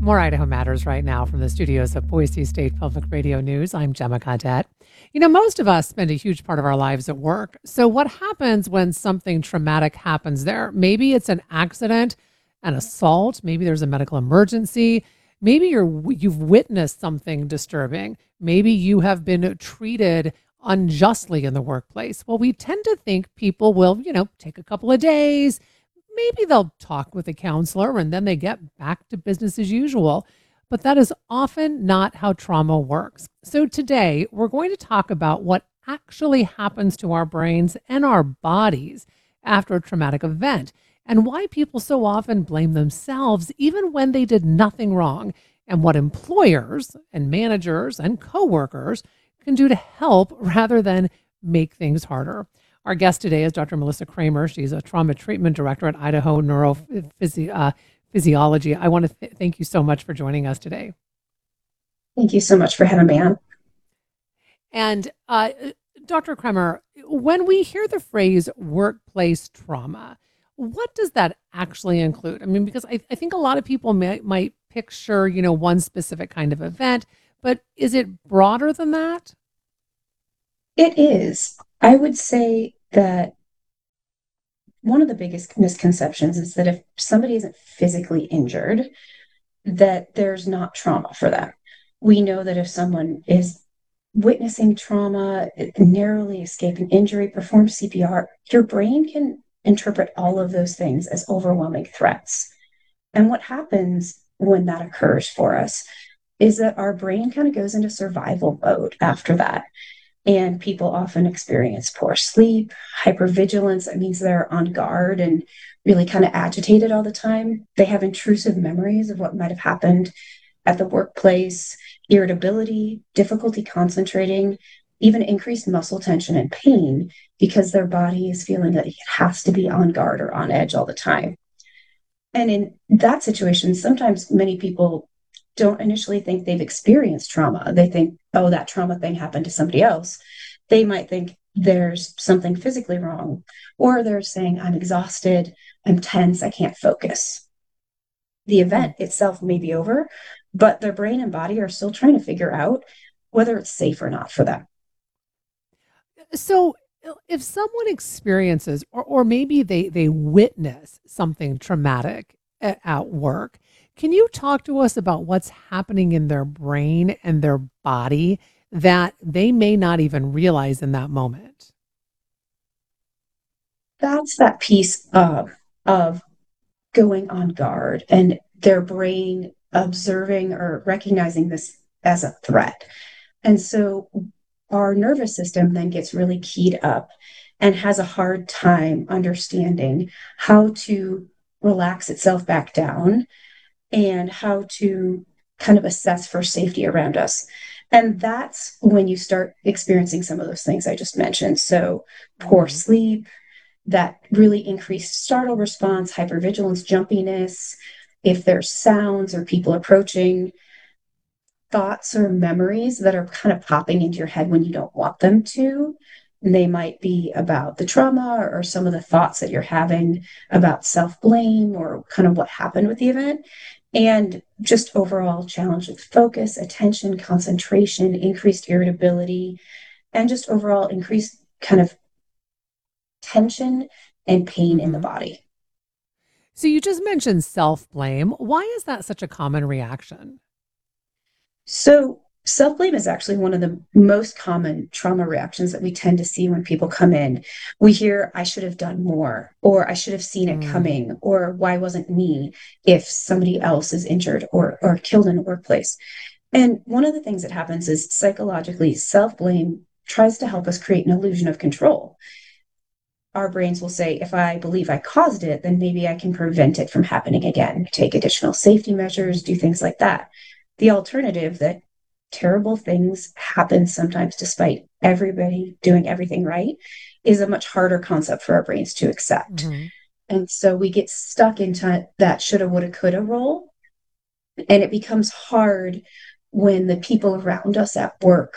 More Idaho Matters right now from the studios of Boise State Public Radio News. I'm Gemma Cadet. Most of us spend a huge part of our lives at work. So, what happens when something traumatic happens there? Maybe it's an accident, an assault, maybe there's a medical emergency, maybe you've witnessed something disturbing, maybe you have been treated unjustly in the workplace. Well, we tend to think people will, take a couple of days. Maybe they'll talk with a counselor and then they get back to business as usual. But that is often not how trauma works. So today, we're going to talk about what actually happens to our brains and our bodies after a traumatic event and why people so often blame themselves even when they did nothing wrong, and what employers and managers and coworkers can do to help rather than make things harder. Our guest today is Dr. Melissa Kramer. She's a trauma treatment director at Idaho Neurophysiology. I want to thank you so much for joining us today. Thank you so much for having me on. And Dr. Kramer, when we hear the phrase workplace trauma, what does that actually include? I mean, because I think a lot of people might picture, one specific kind of event, but is it broader than that? It is. I would say that one of the biggest misconceptions is that if somebody isn't physically injured, that there's not trauma for them. We know that if someone is witnessing trauma, narrowly escaping injury, perform CPR, your brain can interpret all of those things as overwhelming threats. And what happens when that occurs for us is that our brain kind of goes into survival mode after that. And people often experience poor sleep, hypervigilance. That means they're on guard and really kind of agitated all the time. They have intrusive memories of what might have happened at the workplace, irritability, difficulty concentrating, even increased muscle tension and pain because their body is feeling that it has to be on guard or on edge all the time. And in that situation, sometimes many people don't initially think they've experienced trauma. They think, oh, that trauma thing happened to somebody else. They might think there's something physically wrong, or they're saying, I'm exhausted, I'm tense, I can't focus. The event itself may be over, but their brain and body are still trying to figure out whether it's safe or not for them. So if someone experiences or maybe they witness something traumatic at work, can you talk to us about what's happening in their brain and their body that they may not even realize in that moment? That's that piece of going on guard and their brain observing or recognizing this as a threat. And so our nervous system then gets really keyed up and has a hard time understanding how to relax itself back down and how to kind of assess for safety around us. And that's when you start experiencing some of those things I just mentioned. So, poor Mhm. sleep, that really increased startle response, hypervigilance, jumpiness, if there's sounds or people approaching, thoughts or memories that are kind of popping into your head when you don't want them to. And they might be about the trauma or some of the thoughts that you're having about self blame or kind of what happened with the event. And just overall challenge with focus, attention, concentration, increased irritability, and just overall increased kind of tension and pain in the Mhm. body. So you just mentioned self-blame. Why is that such a common reaction? So, self blame is actually one of the most common trauma reactions that we tend to see when people come in. We hear, I should have done more, or I should have seen it Mm. coming, or why wasn't me if somebody else is injured or killed in a workplace. And one of the things that happens is psychologically, self blame tries to help us create an illusion of control. Our brains will say, if I believe I caused it, then maybe I can prevent it from happening again, take additional safety measures, do things like that. The alternative that terrible things happen sometimes despite everybody doing everything right is a much harder concept for our brains to accept. Mhm. And so we get stuck into that shoulda, woulda, coulda role. And it becomes hard when the people around us at work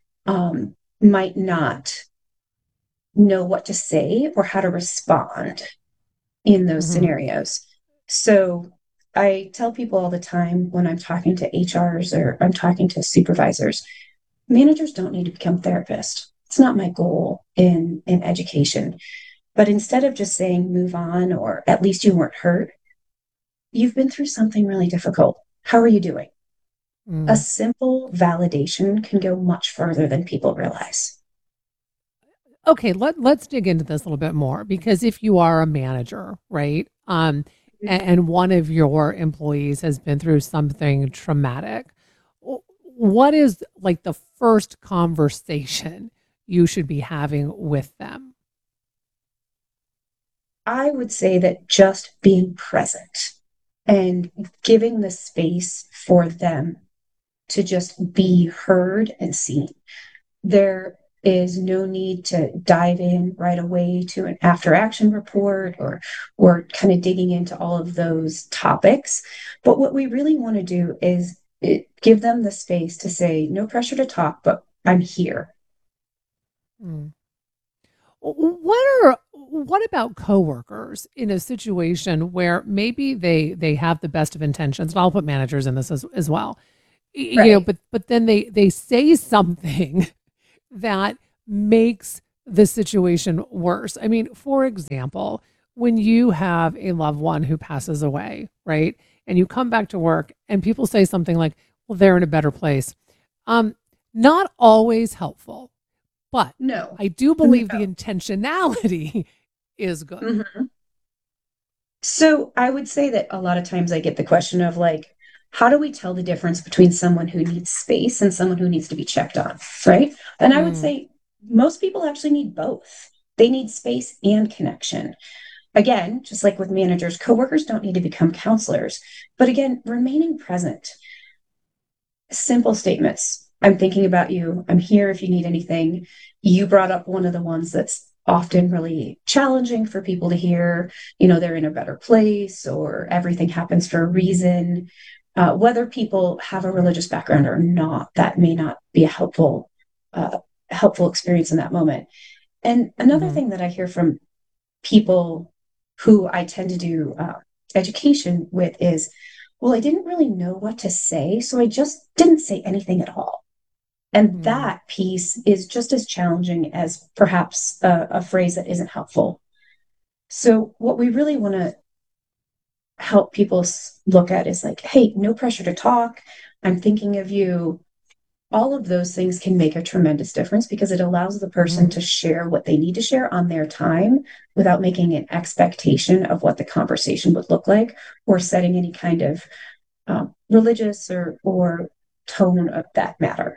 might not know what to say or how to respond in those Mhm. scenarios. So I tell people all the time when I'm talking to HRs or I'm talking to supervisors, managers don't need to become therapists. It's not my goal in education. But instead of just saying move on or at least you weren't hurt, you've been through something really difficult. How are you doing? A Mm. simple validation can go much further than people realize. Okay, let's dig into this a little bit more because if you are a manager, right? And one of your employees has been through something traumatic, what is like the first conversation you should be having with them? I would say that just being present and giving the space for them to just be heard and seen. There is no need to dive in right away to an after action report or kind of digging into all of those topics. But what we really want to do is give them the space to say, no pressure to talk, but I'm here. Mm. What about coworkers in a situation where maybe they have the best of intentions, and I'll put managers in this as well. Right. But then they say something that makes the situation worse. I mean, for example, when you have a loved one who passes away, right? And you come back to work and people say something like, well, they're in a better place. Um, Not always helpful, but No. I do No. believe the intentionality is good. Mhm. So I would say that a lot of times I get the question of like, how do we tell the difference between someone who needs space and someone who needs to be checked on, right? And I would Mm, say most people actually need both. They need space and connection. Again, just like with managers, coworkers don't need to become counselors, but again, remaining present. Simple statements. I'm thinking about you. I'm here if you need anything. You brought up one of the ones that's often really challenging for people to hear. They're in a better place or everything happens for a reason. Whether people have a religious background or not, that may not be a uh, helpful experience in that moment. And another mhm, thing that I hear from people who I tend to do education with is, well, I didn't really know what to say, so I just didn't say anything at all. And mm, that piece is just as challenging as perhaps a phrase that isn't helpful. So, what we really want to help people look at is like, hey, no pressure to talk. I'm thinking of you. All of those things can make a tremendous difference because it allows the person mhm. to share what they need to share on their time without making an expectation of what the conversation would look like or setting any kind of religious or tone of that matter.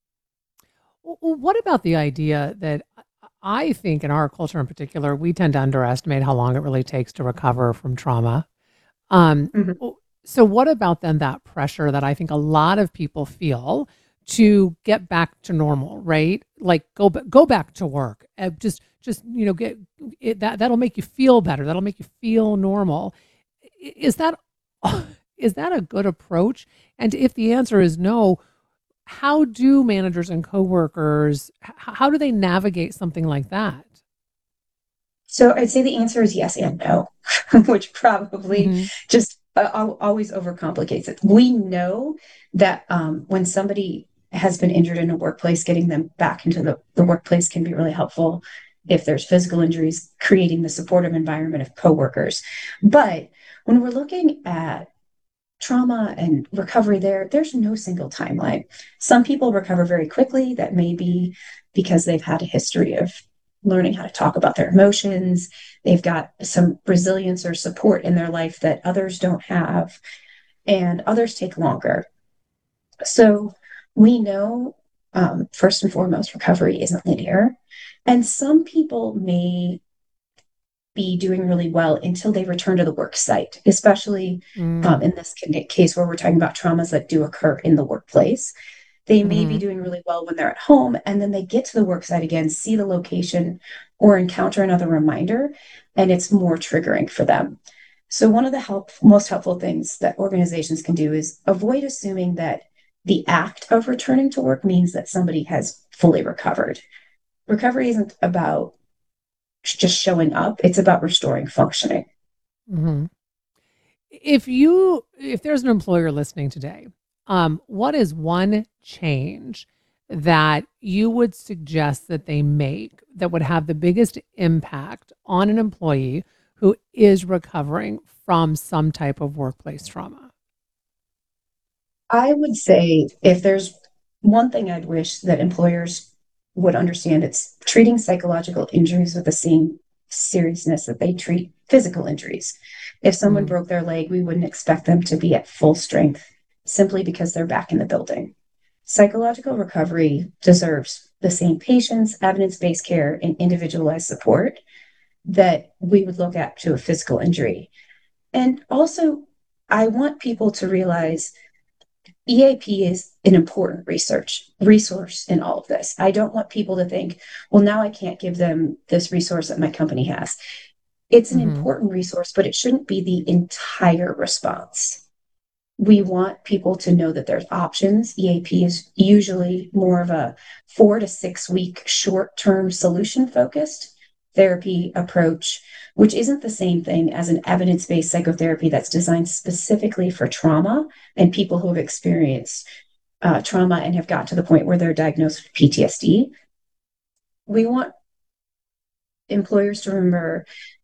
What about the idea that I think in our culture in particular, we tend to underestimate how long it really takes to recover from trauma. Um, Mhm. so what about then that pressure that I think a lot of people feel to get back to normal, right? Like go back to work. Just get it, that'll make you feel better. That'll make you feel normal. Is that is that a good approach? And if the answer is no, how do managers and coworkers how do they navigate something like that? So I'd say the answer is yes and no, which probably Mhm. just always overcomplicates it. We know that when somebody has been injured in a workplace, getting them back into the workplace can be really helpful. If there's physical injuries, creating the supportive environment of coworkers. But when we're looking at trauma and recovery there's no single timeline. Some people recover very quickly. That may be because they've had a history of learning how to talk about their emotions. They've got some resilience or support in their life that others don't have, and others take longer. So we know, first and foremost, recovery isn't linear. And some people may be doing really well until they return to the work site, especially Mm. in this case where we're talking about traumas that do occur in the workplace. They may be Mhm. doing really well when they're at home, and then they get to the work site again, see the location, or encounter another reminder, and it's more triggering for them. So, one of the most helpful things that organizations can do is avoid assuming that the act of returning to work means that somebody has fully recovered. Recovery isn't about just showing up, it's about restoring functioning. Mhm. if there's an employer listening today, what is one change that you would suggest that they make that would have the biggest impact on an employee who is recovering from some type of workplace trauma? I would say if there's one thing I'd wish that employers would understand, it's treating psychological injuries with the same seriousness that they treat physical injuries. If someone Mm, broke their leg, we wouldn't expect them to be at full strength simply because they're back in the building. Psychological recovery deserves the same patience, evidence based care, and individualized support that we would look at to a physical injury. And also, I want people to realize EAP is an important research resource in all of this. I don't want people to think, well, now I can't give them this resource that my company has. It's an mhm. important resource, but it shouldn't be the entire response. We want people to know that there's options. EAP is usually more of a 4 to 6 week short term solution focused therapy approach, which isn't the same thing as an evidence based psychotherapy that's designed specifically for trauma and people who have experienced trauma and have got to the point where they're diagnosed with PTSD. We want employers to remember